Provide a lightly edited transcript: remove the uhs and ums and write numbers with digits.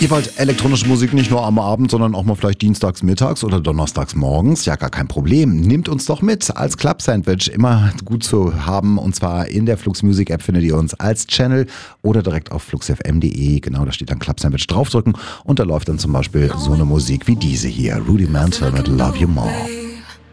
Ihr wollt elektronische Musik nicht nur am Abend, sondern auch mal vielleicht dienstags mittags oder donnerstags morgens? Ja, gar kein Problem. Nehmt uns doch mit als Club Sandwich. Immer gut zu haben. Und zwar in der Flux Music App findet ihr uns als Channel oder direkt auf fluxfm.de. Genau, da steht dann Club Sandwich. Draufdrücken und da läuft dann zum Beispiel so eine Musik wie diese hier. Rudimental mit Love You More.